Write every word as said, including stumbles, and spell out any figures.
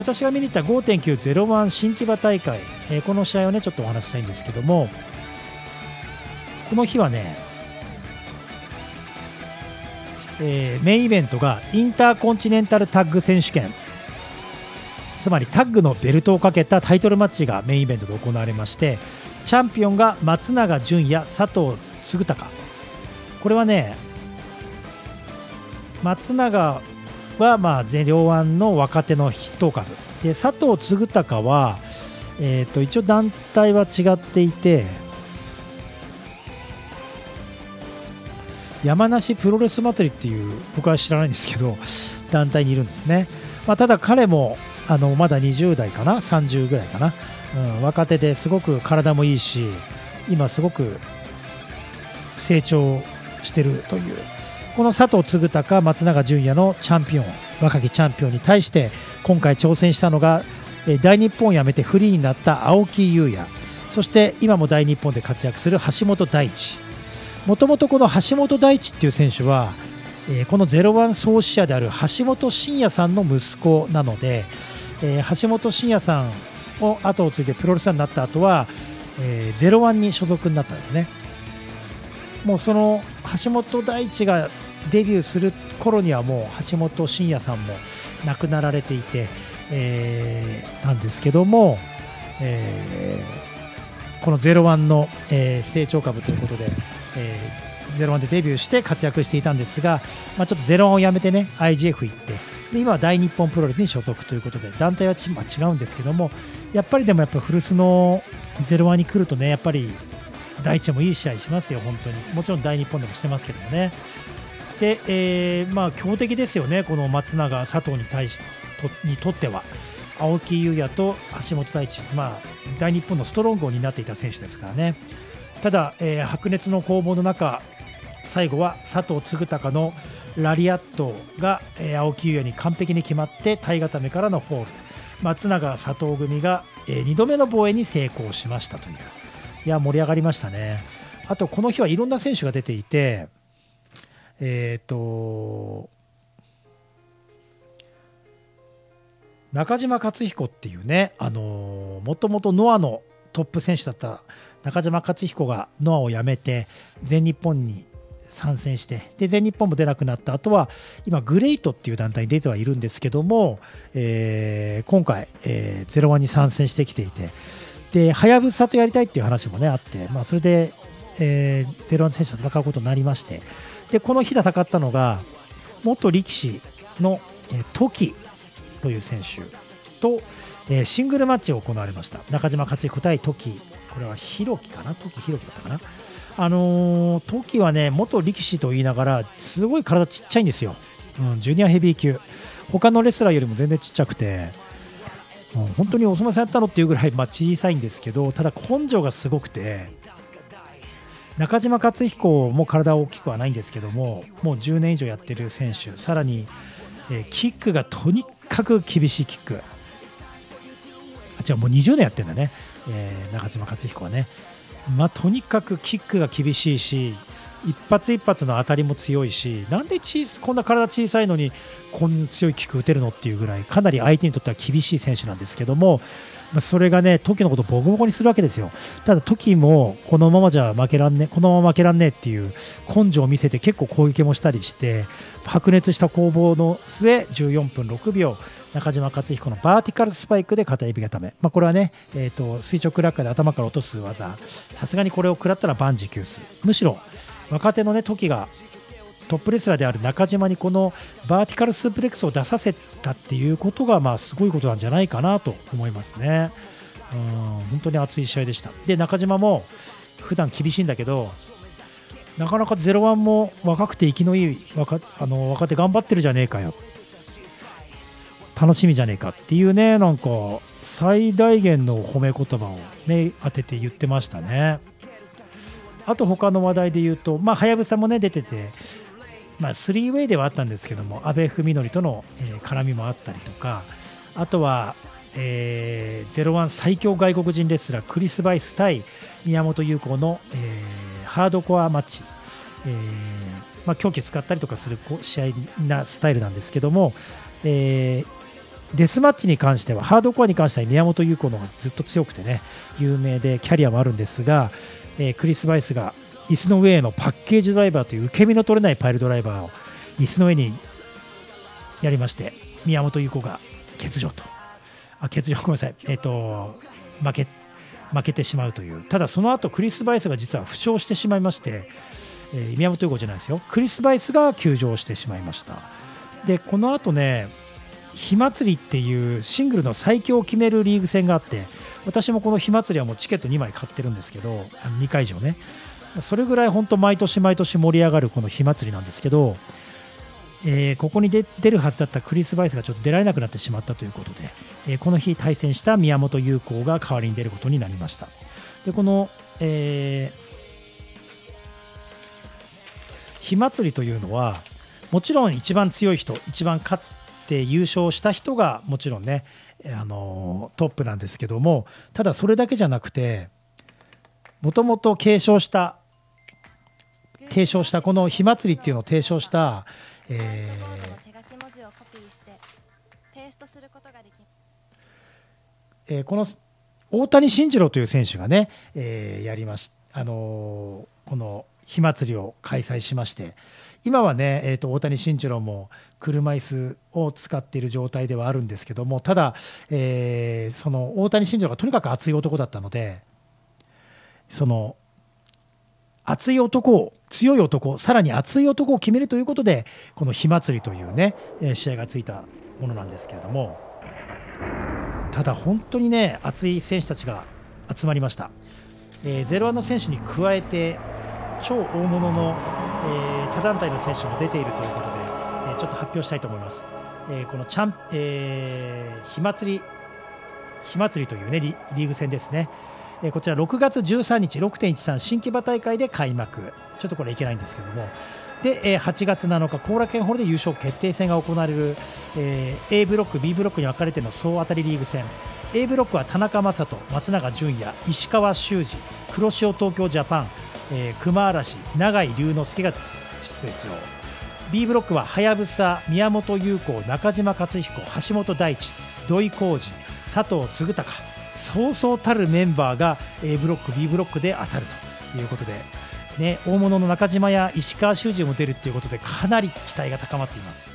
私が見に行った ごてんきゅうゼロワン 新木場大会、えー、この試合をねちょっとお話ししたいんですけども、この日はね、えー、メインイベントがインターコンチネンタルタッグ選手権、つまりタッグのベルトをかけたタイトルマッチがメインイベントで行われまして、チャンピオンが松永純也、佐藤嗣隆。これはね、松永はまあゼロワンの若手の筆頭株で、佐藤嗣隆は、えー、と一応団体は違っていて、山梨プロレス祭りっていう、僕は知らないんですけど団体にいるんですね。まあ、ただ彼もあのまだにじゅう代かな、さんじゅうぐらいかな、うん、若手ですごく体もいいし、今すごく成長してるという、この佐藤嗣隆、松永純也のチャンピオン、若きチャンピオンに対して今回挑戦したのが、大日本を辞めてフリーになった青木優也、そして今も大日本で活躍する橋本大地。もともとこの橋本大地っていう選手は、このゼロワン創始者である橋本真也さんの息子なので、橋本真也さんを後を継いでプロレスラーになった後はゼロワンに所属になったんですね。もうその橋本大地がデビューする頃にはもう橋本真也さんも亡くなられていて、えー、なんですけども、えー、このゼロワンの、えー、成長株ということで、えー、ゼロワンでデビューして活躍していたんですが、まあ、ちょっとゼロワンをやめてね アイジーエフ 行って、で今は大日本プロレスに所属ということで、団体はち、まあ、違うんですけども、やっぱりでもやっぱ古巣のゼロワンに来るとね、やっぱり大地もいい試合しますよ、本当に。もちろん大日本でもしてますけどもね。で、えー、まあ強敵ですよね、この松永、佐藤に対しとにとっては。青木優也と橋本大地、まあ、大日本のストロングを担っていた選手ですからね。ただ、えー、白熱の攻防の中、最後は佐藤嗣隆のラリアットが、えー、青木優也に完璧に決まって体固めからのフォール、松永佐藤組が、えー、にどめの防衛に成功しましたという。いや盛り上がりましたね。あとこの日はいろんな選手が出ていて、えーと中島克彦っていうね、あのー、もともとノアのトップ選手だった中島克彦がノアを辞めて全日本に参戦して、で全日本も出なくなった後は今グレイトっていう団体に出てはいるんですけども、えー、今回、えー、ゼロワンに参戦してきていて、ではやぶさとやりたいっていう話もねあって、まあ、それで、えー、ゼロワン選手と戦うことになりまして、でこの日戦ったのが元力士の、えー、トキという選手と、えー、シングルマッチが行われました。中島克彦対トキ、これはひろきかな、トキひろきだったかな。あのー、トキはね元力士と言いながらすごい体ちっちゃいんですよ、うん、ジュニアヘビー級、他のレスラーよりも全然ちっちゃくて、うん、本当にお相撲さんやったのっていうぐらい、まあ、小さいんですけど、ただ根性がすごくて、中島克彦も体は大きくはないんですけども、もうじゅうねん以上やってる選手、さらに、えー、キックがとにかく厳しいキック、あ違うもうにじゅうねんやってるんだね、えー、中島克彦はね、まあ、とにかくキックが厳しいし、一発一発の当たりも強いし、なんで小こんな体小さいのにこんな強いキック打てるのっていうぐらい、かなり相手にとっては厳しい選手なんですけども、まあ、それがねトキのことをボコボコにするわけですよ。ただトキもこのままじゃ負けらんね、このまま負けらんねっていう根性を見せて結構攻撃もしたりして、白熱した攻防の末じゅうよんぷんろくびょう、中島克彦のバーティカルスパイクで片指固め、まあ、これはね、えー、と垂直落下で頭から落とす技、さすがにこれを食らったら万事休す。むしろ若手のね時がトップレスラーである中島にこのバーティカルスープレックスを出させたっていうことが、まあすごいことなんじゃないかなと思いますね。うん、本当に熱い試合でした。で中島も普段厳しいんだけど、なかなかゼロワンも若くて生きのいい 若, あの若手頑張ってるじゃねえかよ、楽しみじゃねえかっていうね、なんか最大限の褒め言葉をね当てて言ってましたね。あと他の話題で言うと、まあはやぶさもね出てて、まあスリーウェイではあったんですけども、阿部文則との、えー、絡みもあったりとか、あとは、えー、ゼロワン最強外国人レスラークリス・バイス対宮本優子の、えー、ハードコアマッチ、えーまあ、狂気使ったりとかする試合なスタイルなんですけども、えーデスマッチに関してはハードコアに関しては宮本優子の方がずっと強くてね有名でキャリアもあるんですが、えー、クリス・バイスが椅子の上へのパッケージドライバーという受け身の取れないパイルドライバーを椅子の上にやりまして宮本優子が欠場とあ欠場ごめんなさい、えー、と負け負けてしまうという。ただその後クリス・バイスが実は負傷してしまいまして、えー、宮本優子じゃないですよクリス・バイスが休場してしまいました。でこの後ね火祭りっていうシングルの最強を決めるリーグ戦があって私もこの火祭りはもうチケットにまい買ってるんですけどあのにかい以上ねそれぐらい本当毎年毎年盛り上がるこの火祭りなんですけど、えー、ここに出るはずだったクリス・バイスがちょっと出られなくなってしまったということで、えー、この日対戦した宮本優子が代わりに出ることになりました。でこの、えー、火祭りというのはもちろん一番強い人一番勝って優勝した人がもちろんね、あのー、トップなんですけどもただそれだけじゃなくてもともと継承した提唱したこの火祭りっていうのを提唱した、えーえー、この大谷慎次郎という選手がね、えー、やりまし、あのー、この火祭りを開催しまして今はね、えー、と大谷慎次郎も車椅子を使っている状態ではあるんですけどもただ、えー、その大谷慎次郎がとにかく熱い男だったのでその熱い男を強い男さらに熱い男を決めるということでこの火祭りというね試合がついたものなんですけれどもただ本当にね熱い選手たちが集まりました。えー、ゼロワンの選手に加えて超大物の、えー、他団体の選手も出ているということで、えー、ちょっと発表したいと思います。えー、このチャン、えー、火祭り火祭りというね リ, リーグ戦ですね。こちらろくがつじゅうさんにち ろくてんいちさん 新木場大会で開幕ちょっとこれいけないんですけどもではちがつなのか後楽園ホールで優勝決定戦が行われる、えー、A ブロック B ブロックに分かれての総当たりリーグ戦 A ブロックは田中将人松永純也石川修司黒潮東京ジャパン、えー、熊嵐永井龍之介が出場 B ブロックははやぶさ宮本優子中島克彦橋本大地土井浩二佐藤嗣隆そうそうたるメンバーが A ブロック B ブロックで当たるということで、ね、大物の中島や石川修司も出るということでかなり期待が高まっています。